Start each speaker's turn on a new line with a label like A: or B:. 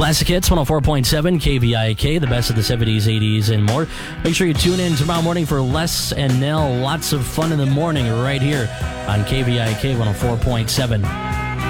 A: Classic Hits 104.7 KVIK, the best of the 70s, 80s, and more. Make sure you tune in tomorrow morning for Les and Nell. Lots of fun in the morning right here on KVIK 104.7.